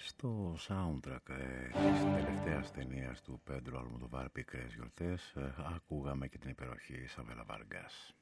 Στο soundtrack της τελευταίας ταινίας του Πέντρο Αλμοδοβάρ, Πικρές γιορτές, ακούγαμε και την υπεροχή Ισαβέλα Βαργκάς.